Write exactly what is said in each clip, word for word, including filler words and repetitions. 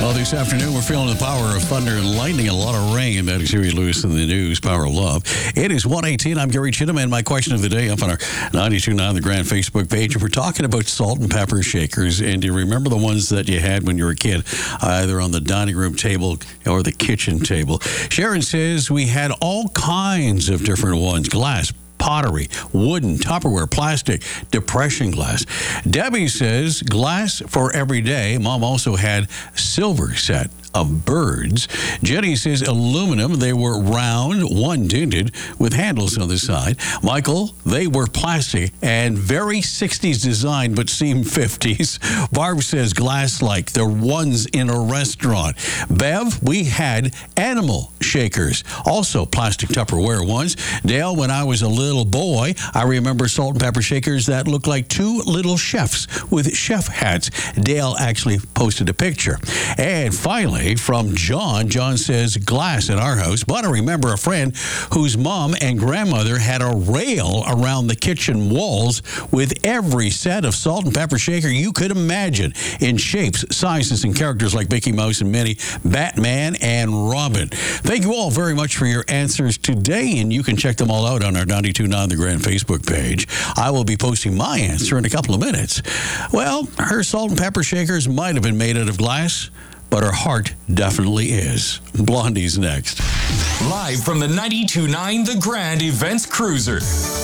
Well, this afternoon, we're feeling the power of thunder and lightning and a lot of rain. That is Huey Lewis in the news, Power of Love. It is one eighteen. I'm Gary Chittum, and my question of the day up on our ninety-two point nine The Grand Facebook page. And we're talking about salt and pepper shakers. And do you remember the ones that you had when you were a kid, either on the dining room table or the kitchen table? Sharon says we had all kinds of different ones. Glass, pottery, wooden, Tupperware, plastic, depression glass. Debbie says glass for every day. Mom also had silver set of birds. Jenny says aluminum. They were round, one tinted with handles on the side. Michael, they were plastic and very sixties design, but seem fifties. Barb says glass like the ones in a restaurant. Bev, we had animal shakers, also plastic Tupperware ones. Dale, when I was a little boy, I remember salt and pepper shakers that looked like two little chefs with chef hats. Dale actually posted a picture. And finally, from John, John says glass in our house, but I remember a friend whose mom and grandmother had a rail around the kitchen walls with every set of salt and pepper shaker you could imagine in shapes, sizes, and characters like Mickey Mouse and Minnie, Batman, and Robin. Thank you all very much for your answers today, and you can check them all out on our ninety-two point nine The Grand Facebook page. I will be posting my answer in a couple of minutes. Well, her salt and pepper shakers might have been made out of glass, but her heart definitely is. Blondie's next. Live from the ninety-two point nine The Grand Events Cruiser.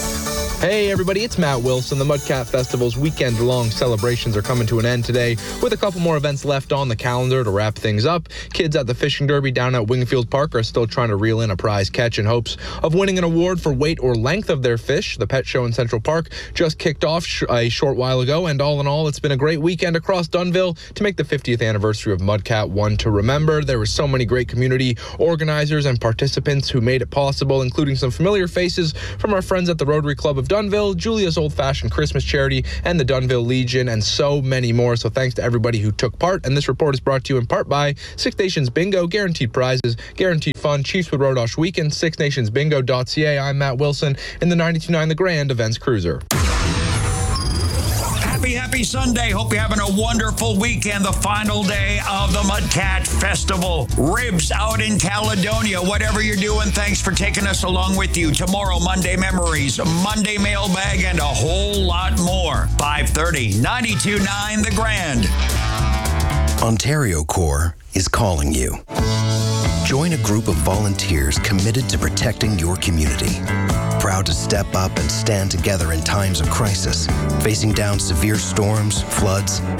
Hey everybody, it's Matt Wilson. The Mudcat Festival's weekend-long celebrations are coming to an end today, with a couple more events left on the calendar to wrap things up. Kids at the Fishing Derby down at Wingfield Park are still trying to reel in a prize catch in hopes of winning an award for weight or length of their fish. The pet show in Central Park just kicked off sh- a short while ago, and all in all, it's been a great weekend across Dunnville to make the fiftieth anniversary of Mudcat one to remember. There were so many great community organizers and participants who made it possible, including some familiar faces from our friends at the Rotary Club of Dunnville, Julia's Old Fashioned Christmas Charity, and the Dunnville Legion, and so many more. So thanks to everybody who took part. And this report is brought to you in part by Six Nations Bingo, guaranteed prizes, guaranteed fun, Chiefswood Rodosh Weekend, six nations bingo dot c a. I'm Matt Wilson in the ninety-two point nine The Grand Events Cruiser. Happy, happy Sunday. Hope you're having a wonderful weekend. The final day of the Mudcat Festival. Ribs out in Caledonia. Whatever you're doing, thanks for taking us along with you. Tomorrow, Monday Memories, Monday Mailbag, and a whole lot more. five thirty, ninety-two point nine The Grand. Ontario Corps is calling you. Join a group of volunteers committed to protecting your community. Proud to step up and stand together in times of crisis, facing down severe storms, floods,